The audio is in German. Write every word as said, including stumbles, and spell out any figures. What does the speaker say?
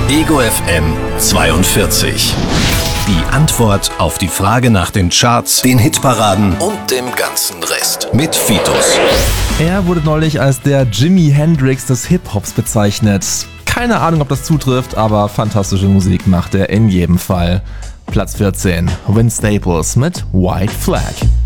Ego F M zweiundvierzig. Die Antwort auf die Frage nach den Charts, den Hitparaden und dem ganzen Rest mit Fitus. Er wurde neulich als der Jimi Hendrix des Hip-Hops bezeichnet. Keine Ahnung, ob das zutrifft, aber fantastische Musik macht er in jedem Fall. Platz vierzehn, Vince Staples mit White Flag.